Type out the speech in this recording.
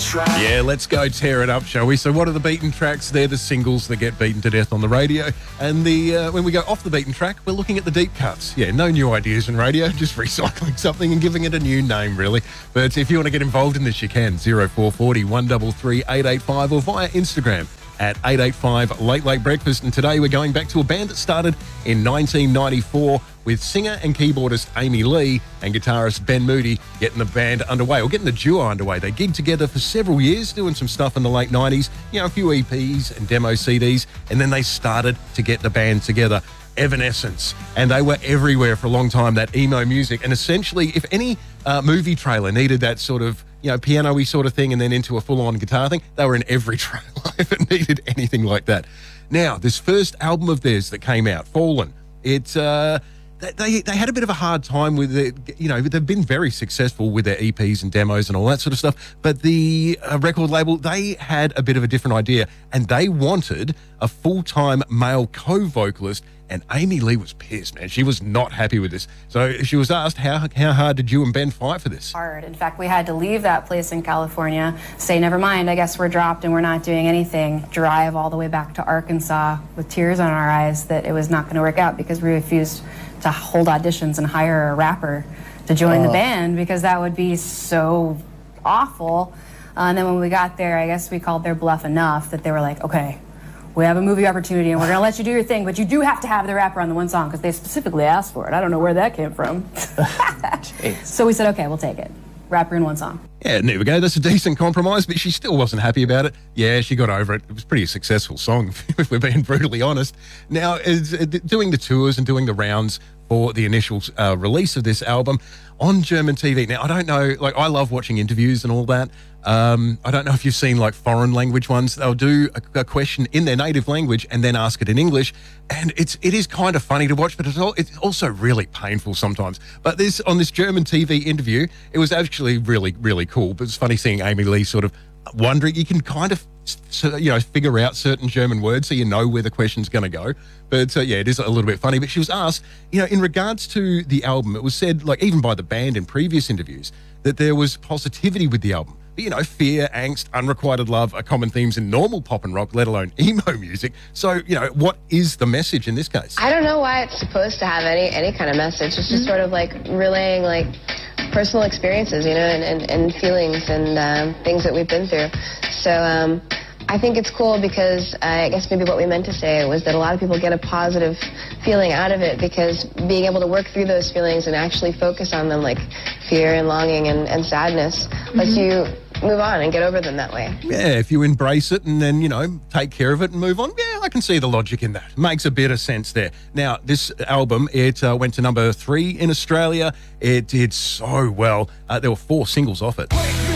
track. Yeah, let's go tear it up, shall we? So what are the beaten tracks? They're the singles that get beaten to death on the radio. And when we go off the beaten track, we're looking at the deep cuts. Yeah, no new ideas in radio, just recycling something and giving it a new name, really. But if you want to get involved in this, you can. 0440 133 885 or via Instagram at 885 Late Late Breakfast. And today we're going back to a band that started in 1994 with singer and keyboardist Amy Lee and guitarist Ben Moody getting the band underway, or getting the duo underway. They gigged together for several years, doing some stuff in the late 90s, a few EPs and demo CDs, and then they started to get the band together. Evanescence, and they were everywhere for a long time, that emo music. And essentially, if any movie trailer needed that sort of piano-y sort of thing and then into a full-on guitar thing, they were in every trailer if it needed anything like that. Now, this first album of theirs that came out, Fallen, it's they had a bit of a hard time with it. They've been very successful with their EPs and demos and all that sort of stuff, but the record label, they had a bit of a different idea, and they wanted a full-time male co-vocalist. And Amy Lee was pissed, man. She was not happy with this. So she was asked, how hard did you and Ben fight for this? Hard. In fact, we had to leave that place in California, say, never mind, I guess we're dropped and we're not doing anything, drive all the way back to Arkansas with tears on our eyes that it was not going to work out, because we refused to hold auditions and hire a rapper to join the band, because that would be so awful. And then when we got there, I guess we called their bluff enough that they were like, okay, we have a movie opportunity and we're going to let you do your thing, but you do have to have the rapper on the one song, because they specifically asked for it. I don't know where that came from. So we said, okay, we'll take it. Rapper in one song. Yeah, and there we go. That's a decent compromise, but she still wasn't happy about it. Yeah, she got over it. It was a pretty successful song, if we're being brutally honest. Now, doing the tours and doing the rounds for the initial release of this album on German TV. Now, I don't know, I love watching interviews and all that. I don't know if you've seen foreign language ones. They'll do a question in their native language and then ask it in English, and it is kind of funny to watch, but it's also really painful sometimes. But on this German TV interview, it was actually really, really cool. But it's funny seeing Amy Lee sort of wondering. You can kind of figure out certain German words so you know where the question's going to go. But it is a little bit funny. But she was asked, in regards to the album, it was said, even by the band in previous interviews, that there was positivity with the album. But, fear, angst, unrequited love are common themes in normal pop and rock, let alone emo music. So, what is the message in this case? I don't know why it's supposed to have any kind of message. It's just sort of relaying personal experiences, and feelings and things that we've been through. So I think it's cool because I guess maybe what we meant to say was that a lot of people get a positive feeling out of it, because being able to work through those feelings and actually focus on them, like fear and longing and sadness, lets you move on and get over them that way. Yeah, if you embrace it and then, take care of it and move on, I can see the logic in that. Makes a bit of sense there. Now, this album, it went to number 3 in Australia. It did so well. There were 4 singles off it.